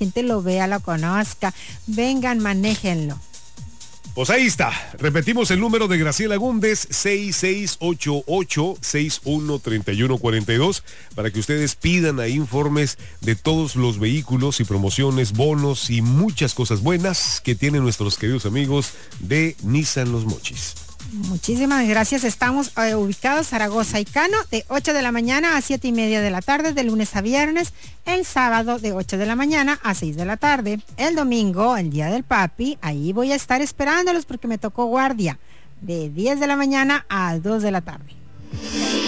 gente lo vea, lo conozca. Vengan, manéjenlo. Pues ahí está. Repetimos el número de Graciela Gúndez, 6688-613142, para que ustedes pidan ahí informes de todos los vehículos y promociones, bonos y muchas cosas buenas que tienen nuestros queridos amigos de Nissan Los Mochis. Muchísimas gracias. Estamos ubicados Zaragoza y Cano de 8 de la mañana a 7 y media de la tarde, de lunes a viernes. El sábado de 8 de la mañana a 6 de la tarde. El domingo, el día del papi, ahí voy a estar esperándolos porque me tocó guardia de 10 de la mañana a 2 de la tarde.